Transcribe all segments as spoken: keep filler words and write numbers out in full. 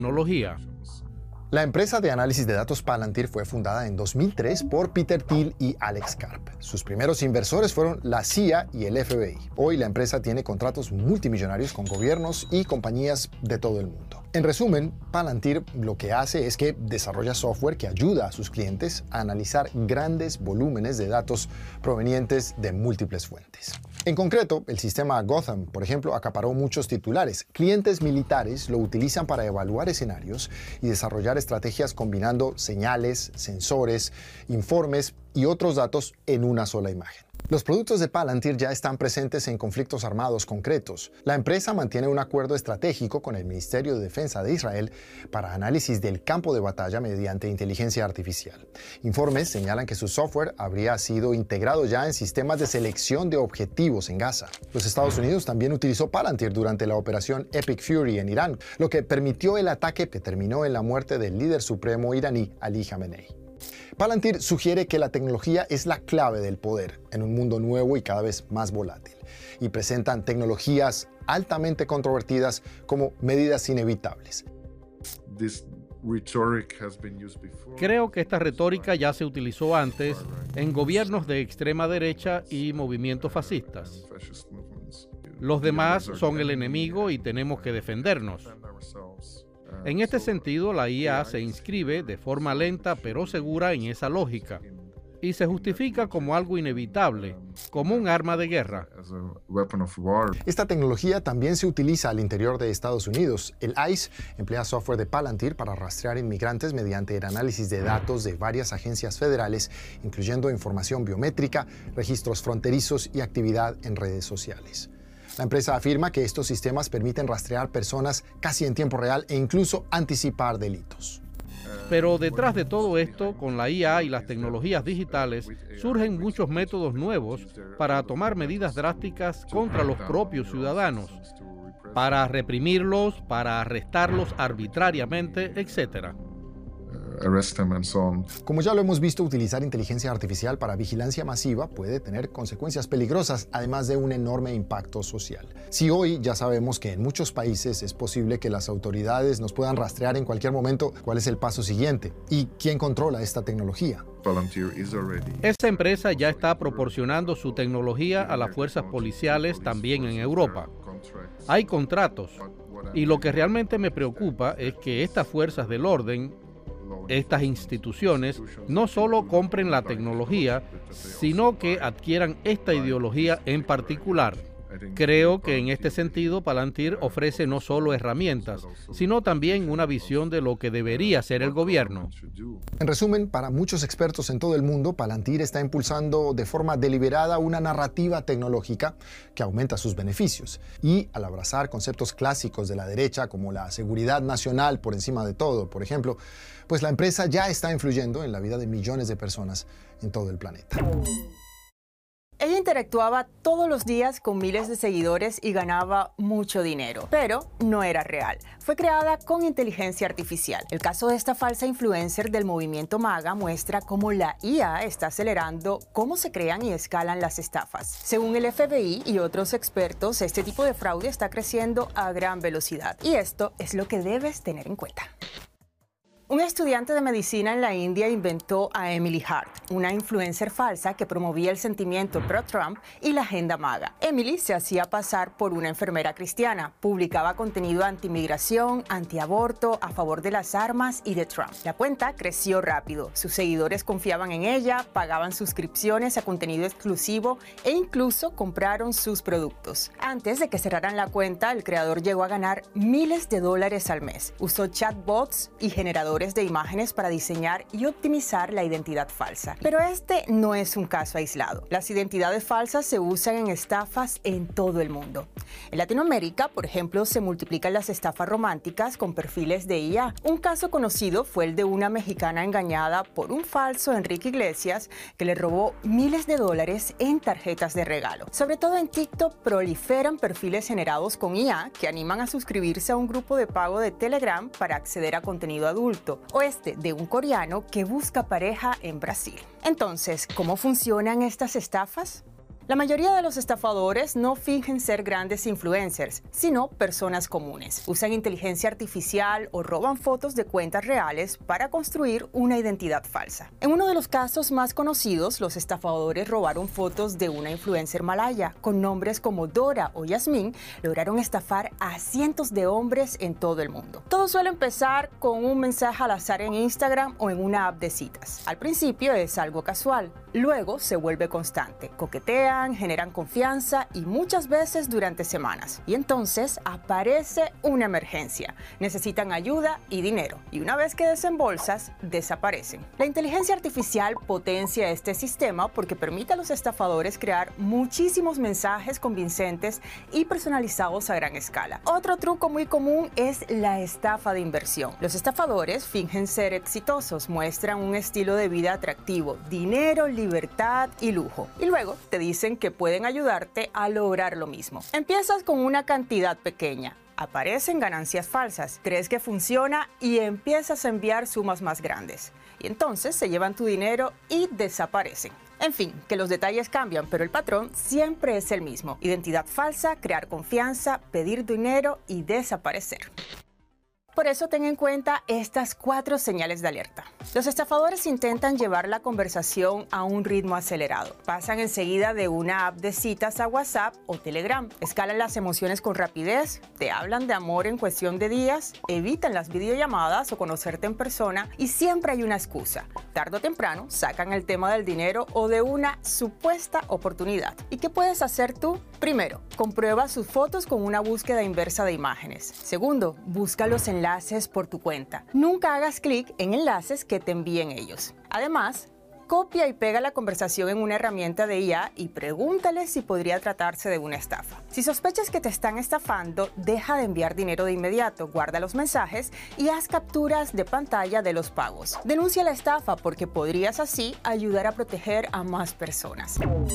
tecnología. La empresa de análisis de datos Palantir fue fundada en dos mil tres por Peter Thiel y Alex Karp. Sus primeros inversores fueron la C I A y el F B I. Hoy la empresa tiene contratos multimillonarios con gobiernos y compañías de todo el mundo. En resumen, Palantir lo que hace es que desarrolla software que ayuda a sus clientes a analizar grandes volúmenes de datos provenientes de múltiples fuentes. En concreto, el sistema Gotham, por ejemplo, acaparó muchos titulares. Clientes militares lo utilizan para evaluar escenarios y desarrollar estrategias combinando señales, sensores, informes y otros datos en una sola imagen. Los productos de Palantir ya están presentes en conflictos armados concretos. La empresa mantiene un acuerdo estratégico con el Ministerio de Defensa de Israel para análisis del campo de batalla mediante inteligencia artificial. Informes señalan que su software habría sido integrado ya en sistemas de selección de objetivos en Gaza. Los Estados Unidos también utilizó Palantir durante la operación Epic Fury en Irán, lo que permitió el ataque que terminó en la muerte del líder supremo iraní Ali Khamenei. Palantir sugiere que la tecnología es la clave del poder en un mundo nuevo y cada vez más volátil, y presentan tecnologías altamente controvertidas como medidas inevitables. Creo que esta retórica ya se utilizó antes en gobiernos de extrema derecha y movimientos fascistas. Los demás son el enemigo y tenemos que defendernos. En este sentido, la I A se inscribe de forma lenta pero segura en esa lógica y se justifica como algo inevitable, como un arma de guerra. Esta tecnología también se utiliza al interior de Estados Unidos. El I C E emplea software de Palantir para rastrear inmigrantes mediante el análisis de datos de varias agencias federales, incluyendo información biométrica, registros fronterizos y actividad en redes sociales. La empresa afirma que estos sistemas permiten rastrear personas casi en tiempo real e incluso anticipar delitos. Pero detrás de todo esto, con la I A y las tecnologías digitales, surgen muchos métodos nuevos para tomar medidas drásticas contra los propios ciudadanos, para reprimirlos, para arrestarlos arbitrariamente, etcétera. Como ya lo hemos visto, utilizar inteligencia artificial para vigilancia masiva puede tener consecuencias peligrosas, además de un enorme impacto social. Si hoy ya sabemos que en muchos países es posible que las autoridades nos puedan rastrear en cualquier momento, ¿cuál es el paso siguiente? ¿Y quién controla esta tecnología? Esta empresa ya está proporcionando su tecnología a las fuerzas policiales también en Europa. Hay contratos, y lo que realmente me preocupa es que estas fuerzas del orden, estas instituciones, no solo compren la tecnología, sino que adquieran esta ideología en particular. Creo que en este sentido Palantir ofrece no solo herramientas, sino también una visión de lo que debería ser el gobierno. En resumen, para muchos expertos en todo el mundo, Palantir está impulsando de forma deliberada una narrativa tecnológica que aumenta sus beneficios. Y al abrazar conceptos clásicos de la derecha, como la seguridad nacional por encima de todo, por ejemplo, pues la empresa ya está influyendo en la vida de millones de personas en todo el planeta. Ella interactuaba todos los días con miles de seguidores y ganaba mucho dinero, pero no era real. Fue creada con inteligencia artificial. El caso de esta falsa influencer del movimiento MAGA muestra cómo la I A está acelerando cómo se crean y escalan las estafas. Según el F B I y otros expertos, este tipo de fraude está creciendo a gran velocidad. Y esto es lo que debes tener en cuenta. Un estudiante de medicina en la India inventó a Emily Hart, una influencer falsa que promovía el sentimiento pro-Trump y la agenda MAGA. Emily se hacía pasar por una enfermera cristiana, publicaba contenido anti-inmigración, anti-aborto, a favor de las armas y de Trump. La cuenta creció rápido, sus seguidores confiaban en ella, pagaban suscripciones a contenido exclusivo e incluso compraron sus productos. Antes de que cerraran la cuenta, el creador llegó a ganar miles de dólares al mes. Usó chatbots y generadores de imágenes para diseñar y optimizar la identidad falsa. Pero este no es un caso aislado. Las identidades falsas se usan en estafas en todo el mundo. En Latinoamérica, por ejemplo, se multiplican las estafas románticas con perfiles de I A. Un caso conocido fue el de una mexicana engañada por un falso Enrique Iglesias que le robó miles de dólares en tarjetas de regalo. Sobre todo en TikTok proliferan perfiles generados con I A que animan a suscribirse a un grupo de pago de Telegram para acceder a contenido adulto, o este de un coreano que busca pareja en Brasil. Entonces, ¿cómo funcionan estas estafas? La mayoría de los estafadores no fingen ser grandes influencers, sino personas comunes. Usan inteligencia artificial o roban fotos de cuentas reales para construir una identidad falsa. En uno de los casos más conocidos, los estafadores robaron fotos de una influencer malaya. Con nombres como Dora o Yasmín, lograron estafar a cientos de hombres en todo el mundo. Todo suele empezar con un mensaje al azar en Instagram o en una app de citas. Al principio es algo casual, luego se vuelve constante. Coquetean, generan confianza y muchas veces durante semanas. Y entonces aparece una emergencia. Necesitan ayuda y dinero. Y una vez que desembolsas, desaparecen. La inteligencia artificial potencia este sistema porque permite a los estafadores crear muchísimos mensajes convincentes y personalizados a gran escala. Otro truco muy común es la estafa de inversión. Los estafadores fingen ser exitosos, muestran un estilo de vida atractivo, dinero, libertad y lujo. Y luego te dicen que pueden ayudarte a lograr lo mismo. Empiezas con una cantidad pequeña. Aparecen ganancias falsas, crees que funciona y empiezas a enviar sumas más grandes. Y entonces se llevan tu dinero y desaparecen. En fin, que los detalles cambian, pero el patrón siempre es el mismo. Identidad falsa, crear confianza, pedir dinero y desaparecer. Por eso ten en cuenta estas cuatro señales de alerta. Los estafadores intentan llevar la conversación a un ritmo acelerado. Pasan enseguida de una app de citas a WhatsApp o Telegram. Escalan las emociones con rapidez, te hablan de amor en cuestión de días, evitan las videollamadas o conocerte en persona y siempre hay una excusa. Tarde o temprano sacan el tema del dinero o de una supuesta oportunidad. ¿Y qué puedes hacer tú? Primero, comprueba sus fotos con una búsqueda inversa de imágenes. Segundo, busca los enlaces por tu cuenta. Nunca hagas clic en enlaces que te envíen ellos. Además, copia y pega la conversación en una herramienta de I A y pregúntale si podría tratarse de una estafa. Si sospechas que te están estafando, deja de enviar dinero de inmediato, guarda los mensajes y haz capturas de pantalla de los pagos. Denuncia la estafa porque podrías así ayudar a proteger a más personas.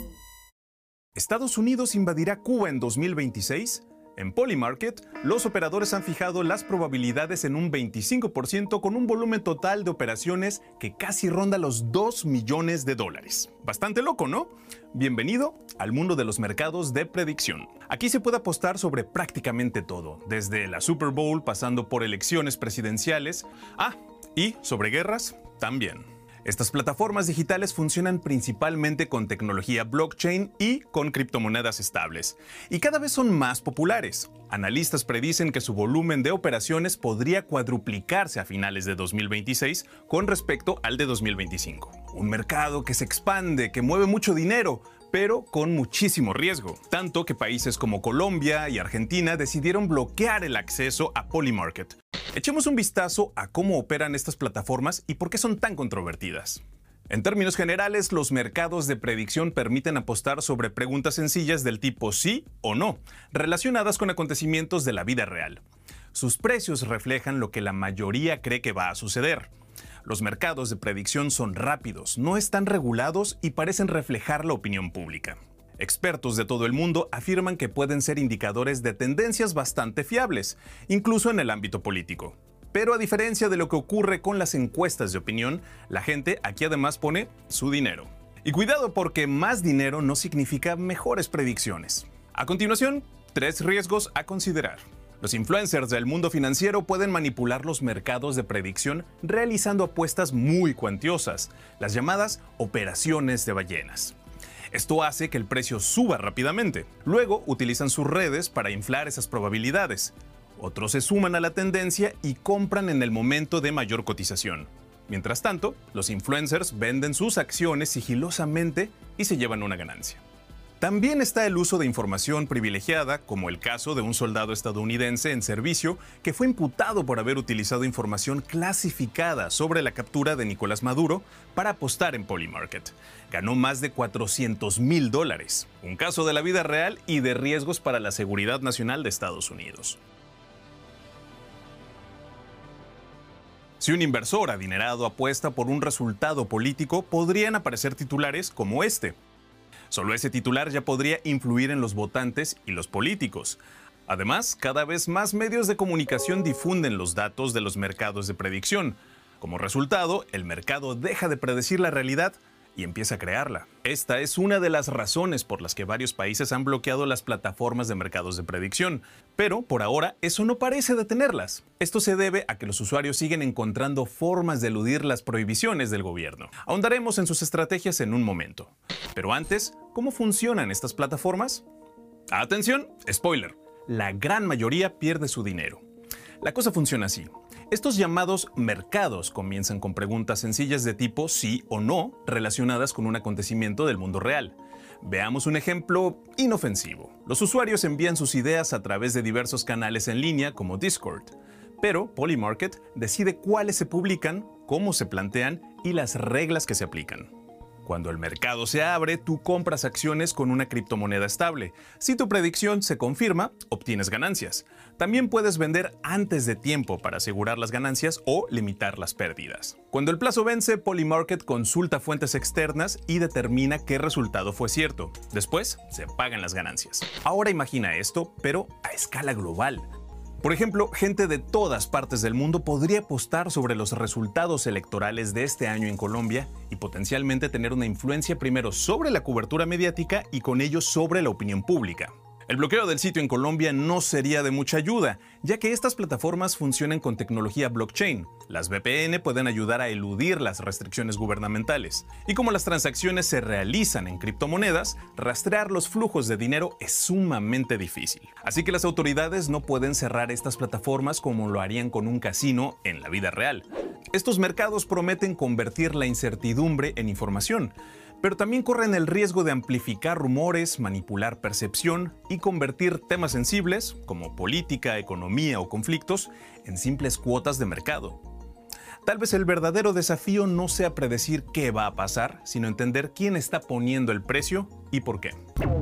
¿Estados Unidos invadirá Cuba en dos mil veintiséis? En Polymarket, los operadores han fijado las probabilidades en un veinticinco por ciento con un volumen total de operaciones que casi ronda los dos millones de dólares. Bastante loco, ¿no? Bienvenido al mundo de los mercados de predicción. Aquí se puede apostar sobre prácticamente todo, desde la Super Bowl pasando por elecciones presidenciales. Ah, y sobre guerras también. Estas plataformas digitales funcionan principalmente con tecnología blockchain y con criptomonedas estables, y cada vez son más populares. Analistas predicen que su volumen de operaciones podría cuadruplicarse a finales de dos mil veintiséis con respecto al de dos mil veinticinco. Un mercado que se expande, que mueve mucho dinero, pero con muchísimo riesgo, tanto que países como Colombia y Argentina decidieron bloquear el acceso a Polymarket. Echemos un vistazo a cómo operan estas plataformas y por qué son tan controvertidas. En términos generales, los mercados de predicción permiten apostar sobre preguntas sencillas del tipo sí o no, relacionadas con acontecimientos de la vida real. Sus precios reflejan lo que la mayoría cree que va a suceder. Los mercados de predicción son rápidos, no están regulados y parecen reflejar la opinión pública. Expertos de todo el mundo afirman que pueden ser indicadores de tendencias bastante fiables, incluso en el ámbito político. Pero a diferencia de lo que ocurre con las encuestas de opinión, la gente aquí además pone su dinero. Y cuidado, porque más dinero no significa mejores predicciones. A continuación, tres riesgos a considerar. Los influencers del mundo financiero pueden manipular los mercados de predicción realizando apuestas muy cuantiosas, las llamadas operaciones de ballenas. Esto hace que el precio suba rápidamente. Luego utilizan sus redes para inflar esas probabilidades. Otros se suman a la tendencia y compran en el momento de mayor cotización. Mientras tanto, los influencers venden sus acciones sigilosamente y se llevan una ganancia. También está el uso de información privilegiada, como el caso de un soldado estadounidense en servicio que fue imputado por haber utilizado información clasificada sobre la captura de Nicolás Maduro para apostar en Polymarket. Ganó más de cuatrocientos mil dólares, un caso de la vida real y de riesgos para la seguridad nacional de Estados Unidos. Si un inversor adinerado apuesta por un resultado político, podrían aparecer titulares como este. Solo ese titular ya podría influir en los votantes y los políticos. Además, cada vez más medios de comunicación difunden los datos de los mercados de predicción. Como resultado, el mercado deja de predecir la realidad y empieza a crearla. Esta es una de las razones por las que varios países han bloqueado las plataformas de mercados de predicción. Pero, por ahora, eso no parece detenerlas. Esto se debe a que los usuarios siguen encontrando formas de eludir las prohibiciones del gobierno. Ahondaremos en sus estrategias en un momento. Pero antes, ¿cómo funcionan estas plataformas? ¡Atención! Spoiler. La gran mayoría pierde su dinero. La cosa funciona así. Estos llamados mercados comienzan con preguntas sencillas de tipo sí o no relacionadas con un acontecimiento del mundo real. Veamos un ejemplo inofensivo. Los usuarios envían sus ideas a través de diversos canales en línea como Discord, pero Polymarket decide cuáles se publican, cómo se plantean y las reglas que se aplican. Cuando el mercado se abre, tú compras acciones con una criptomoneda estable. Si tu predicción se confirma, obtienes ganancias. También puedes vender antes de tiempo para asegurar las ganancias o limitar las pérdidas. Cuando el plazo vence, Polymarket consulta fuentes externas y determina qué resultado fue cierto. Después, se pagan las ganancias. Ahora imagina esto, pero a escala global. Por ejemplo, gente de todas partes del mundo podría apostar sobre los resultados electorales de este año en Colombia y potencialmente tener una influencia primero sobre la cobertura mediática y con ello sobre la opinión pública. El bloqueo del sitio en Colombia no sería de mucha ayuda, ya que estas plataformas funcionan con tecnología blockchain. Las V P N pueden ayudar a eludir las restricciones gubernamentales. Y como las transacciones se realizan en criptomonedas, rastrear los flujos de dinero es sumamente difícil. Así que las autoridades no pueden cerrar estas plataformas como lo harían con un casino en la vida real. Estos mercados prometen convertir la incertidumbre en información, pero también corren el riesgo de amplificar rumores, manipular percepción y convertir temas sensibles, como política, economía o conflictos, en simples cuotas de mercado. Tal vez el verdadero desafío no sea predecir qué va a pasar, sino entender quién está poniendo el precio y por qué.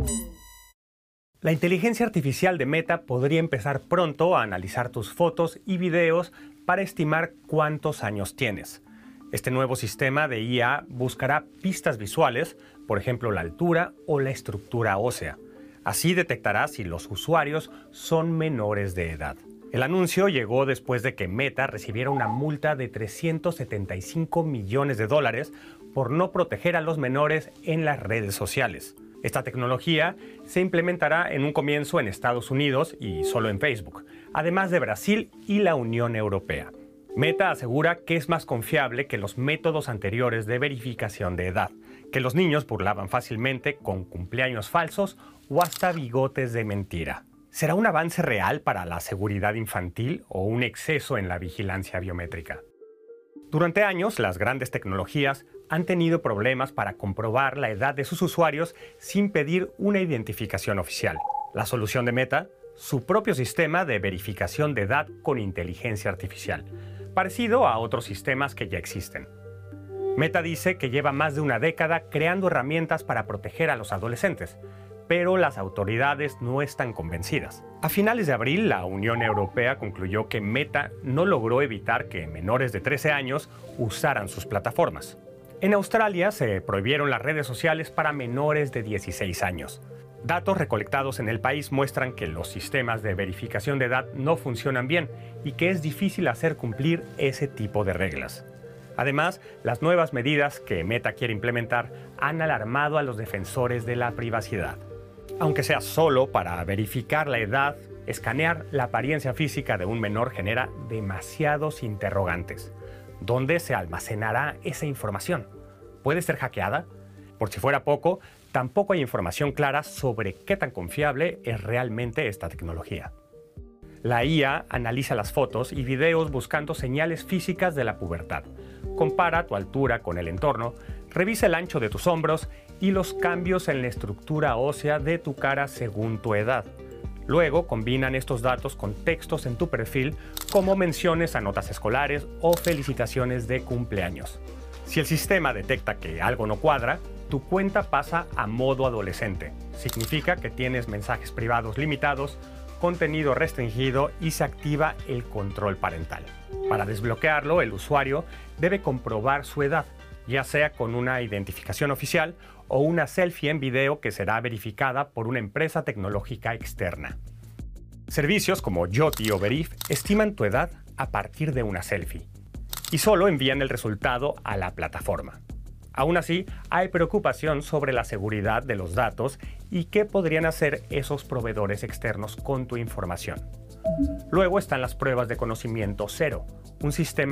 La inteligencia artificial de Meta podría empezar pronto a analizar tus fotos y videos para estimar cuántos años tienes. Este nuevo sistema de I A buscará pistas visuales, por ejemplo la altura o la estructura ósea. Así detectará si los usuarios son menores de edad. El anuncio llegó después de que Meta recibiera una multa de trescientos setenta y cinco millones de dólares por no proteger a los menores en las redes sociales. Esta tecnología se implementará en un comienzo en Estados Unidos y solo en Facebook, además de Brasil y la Unión Europea. Meta asegura que es más confiable que los métodos anteriores de verificación de edad, que los niños burlaban fácilmente con cumpleaños falsos o hasta bigotes de mentira. ¿Será un avance real para la seguridad infantil o un exceso en la vigilancia biométrica? Durante años, las grandes tecnologías han tenido problemas para comprobar la edad de sus usuarios sin pedir una identificación oficial. La solución de Meta, su propio sistema de verificación de edad con inteligencia artificial, parecido a otros sistemas que ya existen. Meta dice que lleva más de una década creando herramientas para proteger a los adolescentes, pero las autoridades no están convencidas. A finales de abril, la Unión Europea concluyó que Meta no logró evitar que menores de trece años usaran sus plataformas. En Australia se prohibieron las redes sociales para menores de dieciséis años. Datos recolectados en el país muestran que los sistemas de verificación de edad no funcionan bien y que es difícil hacer cumplir ese tipo de reglas. Además, las nuevas medidas que Meta quiere implementar han alarmado a los defensores de la privacidad. Aunque sea solo para verificar la edad, escanear la apariencia física de un menor genera demasiados interrogantes. ¿Dónde se almacenará esa información? ¿Puede ser hackeada? Por si fuera poco, tampoco hay información clara sobre qué tan confiable es realmente esta tecnología. La I A analiza las fotos y videos buscando señales físicas de la pubertad. Compara tu altura con el entorno, revisa el ancho de tus hombros y los cambios en la estructura ósea de tu cara según tu edad. Luego combinan estos datos con textos en tu perfil como menciones a notas escolares o felicitaciones de cumpleaños. Si el sistema detecta que algo no cuadra, tu cuenta pasa a modo adolescente. Significa que tienes mensajes privados limitados, contenido restringido y se activa el control parental. Para desbloquearlo, el usuario debe comprobar su edad, ya sea con una identificación oficial o una selfie en video que será verificada por una empresa tecnológica externa. Servicios como Yoti o Veriff estiman tu edad a partir de una selfie y solo envían el resultado a la plataforma. Aún así, hay preocupación sobre la seguridad de los datos y qué podrían hacer esos proveedores externos con tu información. Luego están las pruebas de conocimiento cero, un sistema